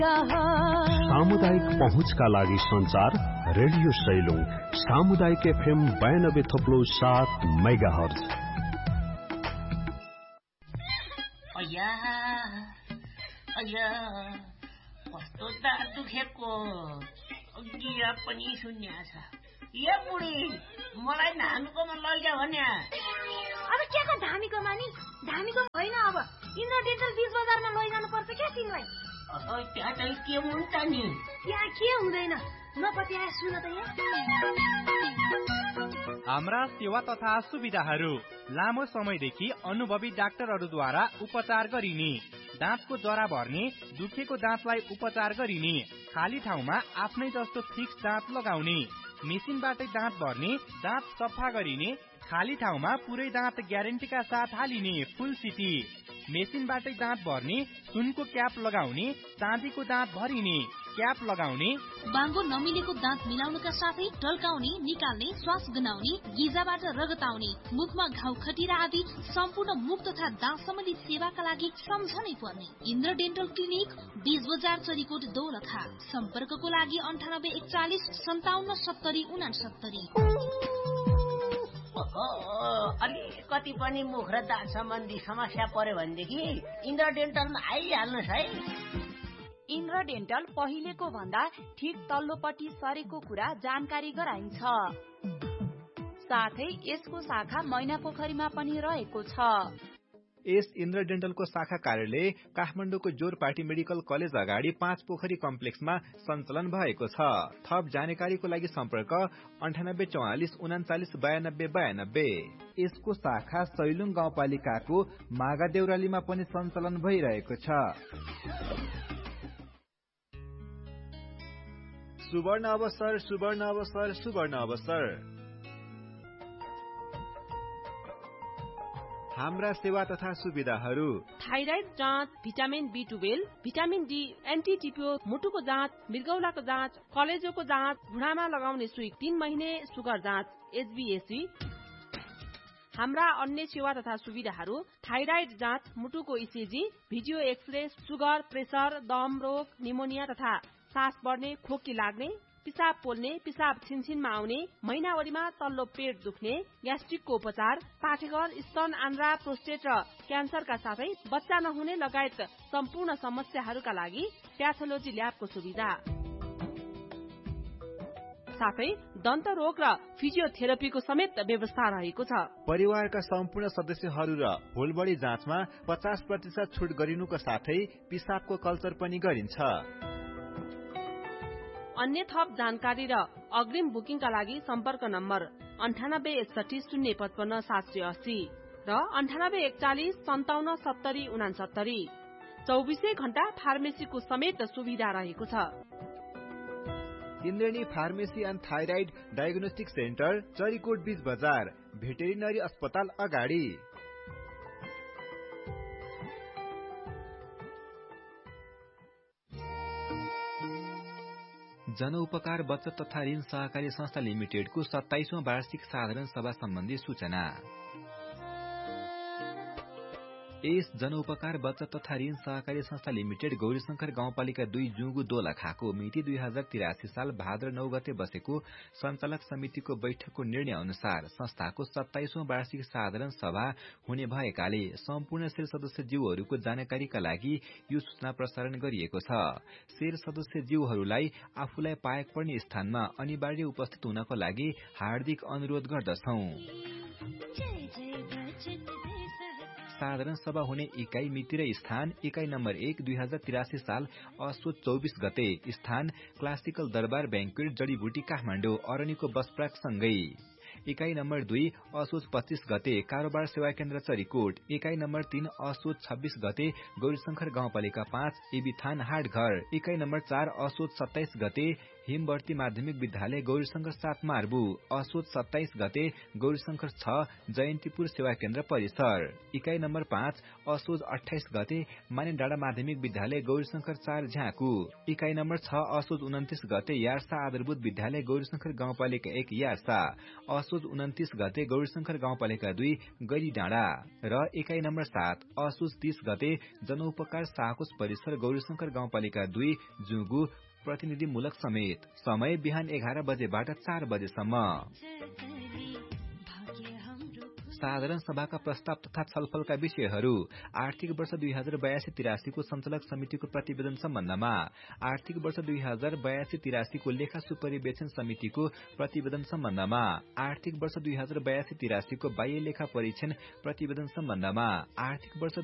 सामुदायिक पहुँचका लागि संचार रेडियो सैलुङ सामुदायिक FM 92.7 मेगाहर्ज। कस्तो दाँत दुखेको गिरा पनि सुन्या छ। यो बुढी मलाई धामीकोमा लैजा भन्या। अब के को धामीकोमा नि? धामीको होइन, अब इन्द्र डेन्टल 20 बजारमा लैजानु पर्छ क्या तिमीलाई। त्यहाँ चाहिँ के हुन्छ नि? त्यहाँ के हुँदैन, नपत्याए सुन त यहाँ। हाम्रा सेवा तथा सुविधाहरू लामो समयदेखि अनुभवी डाक्टरहरूद्वारा उपचार गरिने, दाँतको जरा भर्ने, दुखेको दाँतलाई उपचार गरिने, खाली ठाउँमा आफ्नै जस्तो फिक्स दाँत लगाउने, मेसिनबाटै दाँत भर्ने, दाँत सफा गरिने, खाली ठाउँमा पुरै दाँत ग्यारेन्टीका साथ हालिने फुल सिटी, मेसिनबाटै दाँत भर्ने, सुनको क्याप लगाउने, चाँदीको दाँत भरिने, क्याप लगाउने, बाङ्गो नमिलेको दाँत मिलाउनका साथै ढल्काउने, निकाल्ने, श्वास गनाउने, गिजाबाट रगत आउने, मुखमा घाउ खटिरा आदि सम्पूर्ण मुख तथा दाँत सम्बन्धी सेवाका लागि सम्झनै पर्ने इन्द्र डेन्टल क्लिनिक 20 बजार चरीकोट दोलखा। सम्पर्कको लागि 9841 57 70 69। अलिकति पनि मुख र दाँत सम्बन्धी समस्या पर्यो भनेदेखि इन्द्र डेन्टलमा आइहाल्नुहोस् है। इन्द्र डेन्टल पहिलेको भन्दा ठिक तल्लोपट्टि सरेको कुरा जानकारी गराइन्छ। साथै यसको शाखा मैनापोखरीमा पनि रहेको छ। यस इन्द्र डेन्टलको शाखा कार्यालय काठमाडौँको जोरपाटी मेडिकल कलेज अगाडि 5 पोखरी कम्प्लेक्समा सञ्चालन भएको छ। थप जानकारीको लागि सम्पर्क 9844 39 92 92। यसको शाखा सैलुङ गाउँपालिकाको मागादेउरालीमा पनि सञ्चालन भइरहेको छ। सुवर्ण अवसर, सुवर्ण अवसर, सुवर्ण अवसर। हाम्रा सेवा तथा सुविधाहरू थाइराइड जाँच, vitamin B12, vitamin D, anti टिपियो, मुटुको जाँच, मृगौलाको जाँच, कलेजोको जाँच, घुँडामा लगाउने सुई, 3 महिने सुगर जाँच, HbA1c। हाम्रा अन्य सेवा तथा सुविधाहरू थाइराइड जाँच, मुटुको ECG, video x-ray, sugar, pressure, दम रोग, निमोनिया तथा सास बढ्ने, खोकी लाग्ने, पिसाब पोल्ने, पिसाब छिनछिनमा आउने, महिनावरीमा तल्लो पेट दुख्ने, ग्यास्ट्रिकको उपचार, पाठेघर, स्तन, आन्द्रा, प्रोस्टेट र क्यान्सरका साथै बच्चा नहुने लगायत सम्पूर्ण समस्याहरूका लागि प्याथोलोजी ल्याबको सुविधा, साथै दन्त रोग र फिजियोथेरापीको समेत व्यवस्था रहेको छ। परिवारका सम्पूर्ण सदस्यहरू र होलबडी जाँचमा 50% छुट गरिनुको साथै पिसाबको कल्चर पनि गरिन्छ। अन्य थप जानकारी र अग्रिम बुकिङका लागि सम्पर्क नम्बर 9861 055 780 र 9841 57 70 69। 24 घण्टा फार्मेसीको समेत सुविधा रहेको छ। Indrani pharmacy and thyroid diagnostic centre, Charikot 20 बजार, भेटेरिनरी अस्पताल अगाडि। जनउपकार बचत तथा ऋण सहकारी संस्था लिमिटेडको 27औं वार्षिक साधारण सभा सम्बन्धी सूचना। यस जनउपकार बचत तथा ऋण सहकारी संस्था लिमिटेड गौरीशंकर गाउँपालिका 2 जुगु दोलखाको मिति 2083 साल भाद्र 9 गते बसेको सञ्चालक समितिको बैठकको निर्णय अनुसार संस्थाको 27औं वार्षिक साधारण सभा हुने भएकाले सम्पूर्ण शेर सदस्य जीवहरूको जानकारीका लागि यो सूचना प्रसारण गरिएको छ। शेर सदस्य जीवहरूलाई आफूलाई पाएक पर्ने स्थानमा अनिवार्य उपस्थित हुनको लागि हार्दिक अनुरोध गर्दछौं। साधारण सभा हुने इकाई मिति र स्थान: इकाई नम्बर 1 2083 साल असोज 24 गते, स्थान क्लासिकल दरबार बैंक्वेट जडीबुटी काठमाडौँ अरनीको बसप्राक सँगै। इकाई नम्बर 2 असोज 25 गते, कारोबार सेवा केन्द्र चरीकोट। इकाई नम्बर 3 असोज 26 गते, गौरीशंकर गाउँपालिका 5 एबिथान हाटघर। इकाई नम्बर 4 असोज 27 गते, हिमवर्ती माध्यमिक विद्यालय गौरीशंकर 7 मार्बु। असोज 27 गते, गौरीशंकर 6 जयन्तीपुर सेवा केन्द्र परिसर। इकाई नम्बर 5 असोज 28 गते, मानेडाँडा माध्यमिक विद्यालय गौरीशंकर 4 झ्याकु। इकाई नम्बर 6 असोज 29 गते, यार्सा आधारभूत विद्यालय गौरीशंकर गाउँपालिका 1 यार्सा। असोज 29 गते गौरीशंकर गाउँपालिका 2 गैरी डाँडा र एकाइ नम्बर 7 असोज 30 गते जनउपकार साहकोस परिसर गौरीशंकर गाउँपालिका 2 जुगु प्रतिनिधिमूलक समेत। समय बिहान 11 बजेबाट 4 बजेसम्म। साधारण सभाका प्रस्ताव तथा छलफलका विषयहरू आर्थिक वर्ष 2082-83 को सञ्चालक समितिको प्रतिवेदन सम्बन्धमा, आर्थिक वर्ष 2082-83 को लेखा सुपरिवेक्षण समितिको प्रतिवेदन सम्बन्धमा, आर्थिक वर्ष 2082-83 को बाह्य लेखा परीक्षण प्रतिवेदन सम्बन्धमा, आर्थिक वर्ष